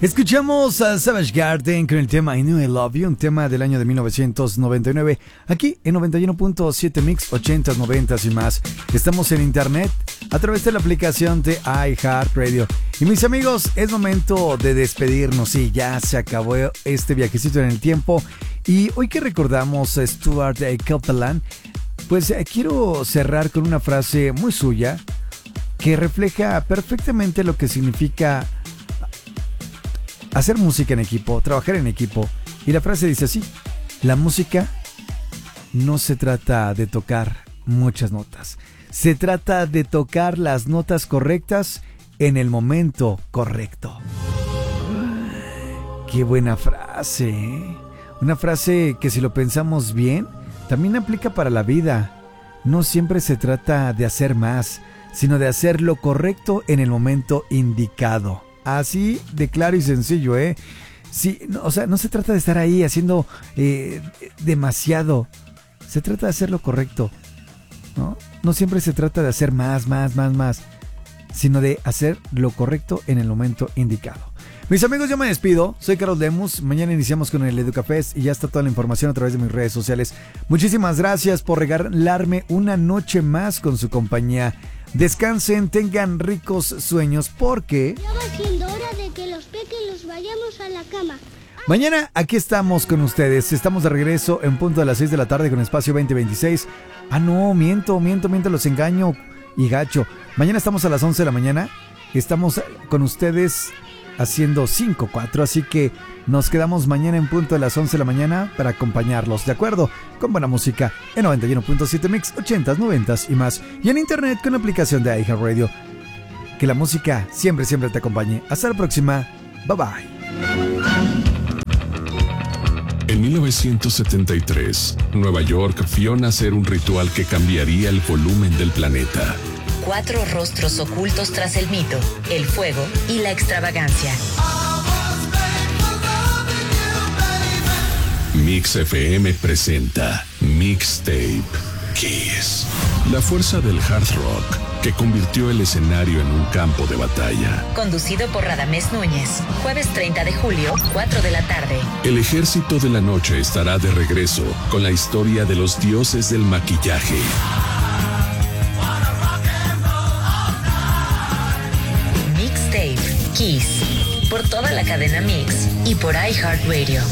Escuchamos a Savage Garden con el tema I Knew I Love You, un tema del año de 1999, aquí en 91.7 Mix, 80s, 90s y más. Estamos en internet a través de la aplicación de iHeartRadio. Y mis amigos, es momento de despedirnos. Sí, ya se acabó este viajecito en el tiempo. Y hoy que recordamos a Stuart Copeland, pues quiero cerrar con una frase muy suya que refleja perfectamente lo que significa hacer música en equipo, trabajar en equipo. Y la frase dice así: la música no se trata de tocar muchas notas, se trata de tocar las notas correctas en el momento correcto. Qué buena frase, ¿eh? Una frase que, si lo pensamos bien, también aplica para la vida. No siempre se trata de hacer más, sino de hacer lo correcto en el momento indicado. Así de claro y sencillo, ¿eh? Sí, no, o sea, no se trata de estar ahí haciendo demasiado. Se trata de hacer lo correcto, ¿no? No siempre se trata de hacer más, sino de hacer lo correcto en el momento indicado. Mis amigos, yo me despido. Soy Carlos Lemus. Mañana iniciamos con el Educafest y ya está toda la información a través de mis redes sociales. Muchísimas gracias por regalarme una noche más con su compañía. Descansen, tengan ricos sueños, porque ya va siendo hora de que los pequeños vayamos a la cama. Mañana aquí estamos con ustedes. Estamos de regreso en punto de las 6 de la tarde con Espacio 2026. Ah, no, miento, los engaño y gacho. Mañana estamos a las 11 de la mañana. Estamos con ustedes haciendo 5-4, así que nos quedamos mañana en punto de las 11 de la mañana para acompañarlos, ¿de acuerdo? Con buena música en 91.7 Mix, 80s, 90s y más. Y en internet con la aplicación de iHeartRadio. Que la música siempre te acompañe. Hasta la próxima. Bye bye. En 1973, Nueva York vio nacer un ritual que cambiaría el volumen del planeta. 4 rostros ocultos tras el mito, el fuego y la extravagancia. Mix FM presenta Mixtape Kiss. La fuerza del hard rock que convirtió el escenario en un campo de batalla. Conducido por Radamés Núñez. Jueves 30 de julio, 4 de la tarde. El ejército de la noche estará de regreso con la historia de los dioses del maquillaje. Mixtape Kiss. Por toda la cadena Mix y por iHeartRadio.